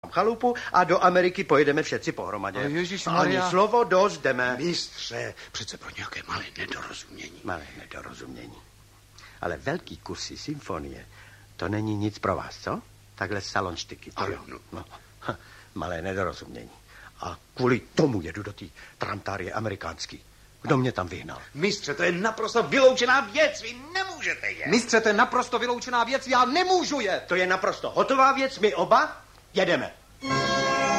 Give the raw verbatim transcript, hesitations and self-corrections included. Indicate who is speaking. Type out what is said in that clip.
Speaker 1: chalupu a do Ameriky pojedeme všetci pohromadě.
Speaker 2: Ježišmarja.
Speaker 1: Ani slovo dost jdeme.
Speaker 2: Mistře, přece pro nějaké malé nedorozumění.
Speaker 1: Malé nedorozumění. Ale velký kusy symfonie, to není nic pro vás, co? Takhle salonštiky. To
Speaker 2: ano,
Speaker 1: jo.
Speaker 2: no.
Speaker 1: No. Ha, malé nedorozumění. A kvůli tomu jedu do té tramtárie amerikánský. Kdo mě tam vyhnal?
Speaker 2: Mistře, to je naprosto vyloučená věc, vy nemůžete jet.
Speaker 3: Mistře, to je naprosto vyloučená věc, já nemůžu jet.
Speaker 1: To je naprosto hotová věc, my oba jedeme.